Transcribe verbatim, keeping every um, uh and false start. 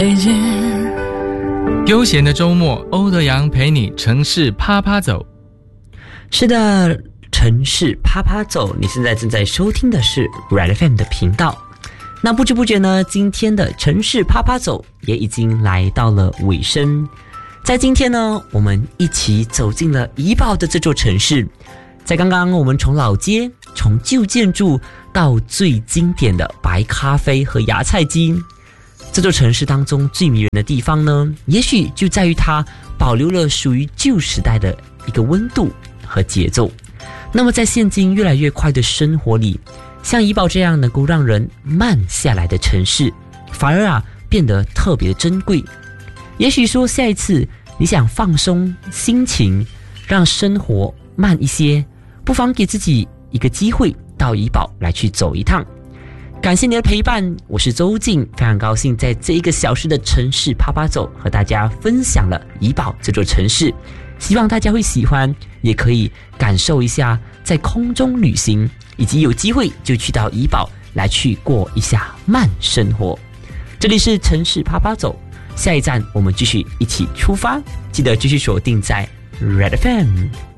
悠闲的周末，欧德阳陪你城市趴趴走。 是的，城市趴趴走，你现在正在收听的是 Red F M 的频道。那不知不觉呢，今天的城市趴趴走也已经来到了尾声。在今天呢，我们一起走进了怡保的这座城市。在刚刚我们从老街，从旧建筑到最经典的白咖啡和芽菜鸡，这座城市当中最迷人的地方呢，也许就在于它保留了属于旧时代的一个温度和节奏。那么在现今越来越快的生活里，像怡保这样能够让人慢下来的城市，反而啊变得特别珍贵。也许说下一次你想放松心情，让生活慢一些，不妨给自己一个机会到怡保来去走一趟。感谢你的陪伴，我是周静，非常高兴在这一个小时的城市趴趴走和大家分享了怡保这座城市，希望大家会喜欢，也可以感受一下在空中旅行，以及有机会就去到怡保来去过一下慢生活。这里是城市趴趴走，下一站我们继续一起出发，记得继续锁定在 Red F M。